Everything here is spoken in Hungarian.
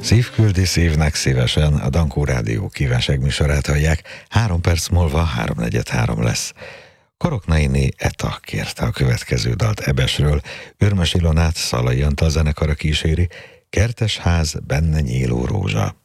Szívküldi szívnek szívesen, a Dankó Rádió kívánságműsorát hallják. 3 perc múlva 3:43 lesz. Koroknainé Eta kérte a következő dalt Ebesről, Őrmes Ilonát Szalai Antal zenekara kíséri, Kertes ház, benne nyíló rózsa.